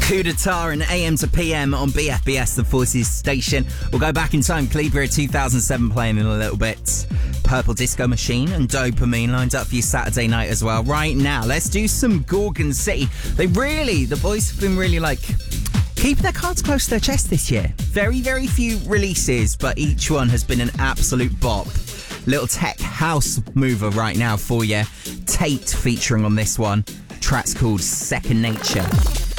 Coup d'etat and AM to PM on BFBS, the Forces station. We'll go back in time. Cleaver 2007 playing in a little bit. Purple Disco Machine and Dopamine lined up for you Saturday night as well. Right now, let's do some Gorgon City. The boys have been really keeping their cards close to their chest this year. Very, very few releases, but each one has been an absolute bop. Little tech house mover right now for you. Tate featuring on this one. Track's called Second Nature.